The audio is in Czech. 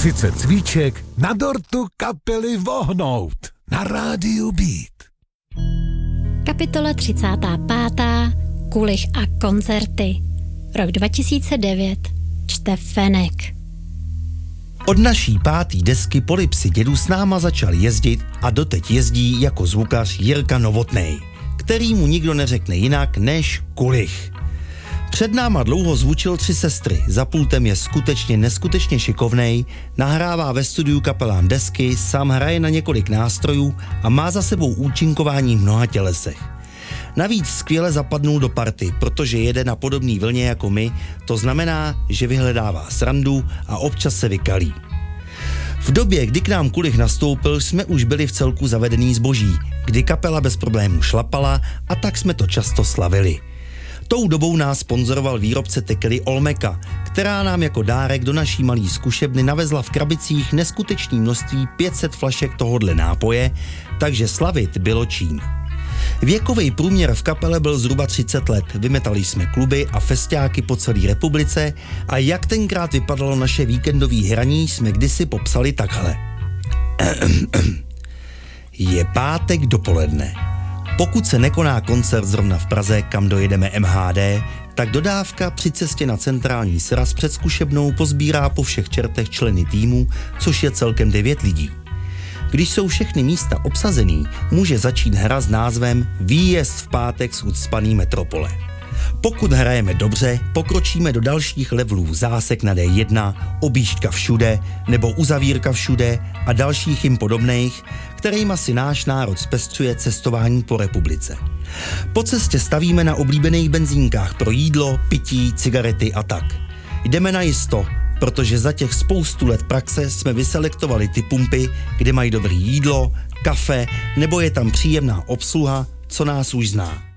30 cvíček na dortu kapely Vohnout na rádiu Beat. Kapitola 35. Kulich a koncerty. Rok 2009. Čte Fenek. Od naší pátý desky Polipsy dědů s náma začal jezdit a doteď jezdí jako zvukař Jirka Novotnej, který mu nikdo neřekne jinak než Kulich. Před náma dlouho zvučil 3 sestry, za pultem je skutečně neskutečně šikovnej, nahrává ve studiu kapelám desky, sám hraje na několik nástrojů a má za sebou účinkování v mnoha tělesech. Navíc skvěle zapadnul do party, protože jede na podobný vlně jako my, to znamená, že vyhledává srandu a občas se vykalí. V době, kdy k nám Kulich nastoupil, jsme už byli v celku zavedený zboží, kdy kapela bez problémů šlapala a tak jsme to často slavili. Tou dobou nás sponzoroval výrobce tekily Olmeka, která nám jako dárek do naší malé zkušebny navezla v krabicích neskutečné množství 500 flašek tohodle nápoje, takže slavit bylo čím. Věkový průměr v kapele byl zhruba 30 let, vymetali jsme kluby a festiáky po celé republice a jak tenkrát vypadalo naše víkendové hraní, jsme kdysi popsali takhle. Je pátek dopoledne. Pokud se nekoná koncert zrovna v Praze, kam dojedeme MHD, tak dodávka při cestě na centrální sraz před zkušebnou pozbírá po všech čertech členy týmu, což je celkem 9 lidí. Když jsou všechny místa obsazený, může začít hra s názvem Výjezd v pátek z ucpaný metropole. Pokud hrajeme dobře, pokročíme do dalších levelů zásek na D1, objížďka všude nebo uzavírka všude a dalších jim podobných, kterýma si náš národ zpestřuje cestování po republice. Po cestě stavíme na oblíbených benzínkách pro jídlo, pití, cigarety a tak. Jdeme na jisto, protože za těch spoustu let praxe jsme vyselektovali ty pumpy, kde mají dobré jídlo, kafe nebo je tam příjemná obsluha, co nás už zná.